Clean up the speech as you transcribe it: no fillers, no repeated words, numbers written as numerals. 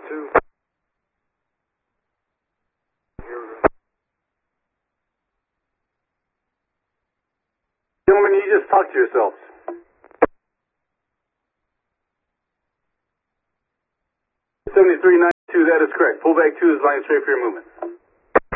2. Gentlemen, you just talk to yourselves. 7392, that is correct. Pull back 2 is line straight for your movement.